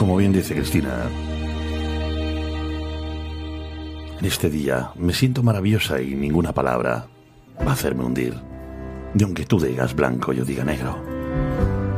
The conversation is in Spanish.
Como bien dice Cristina, en este día me siento maravillosa y ninguna palabra va a hacerme hundir. Y aunque tú digas blanco, yo diga negro.